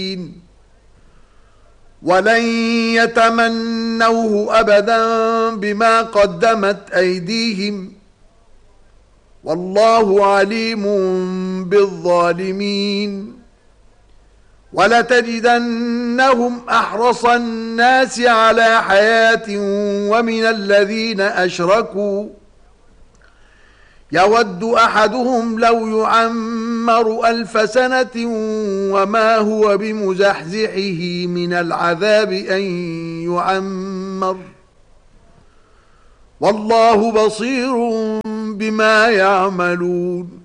ولن يتمنوه أبدا بما قدمت أيديهم والله عليم بالظالمين. ولتجدنهم أحرص الناس على حياة ومن الذين أشركوا يود أحدهم لو يعمر 1000 سنة وما هو بمزحزحه من العذاب أن يعمر والله بصير بما يعملون.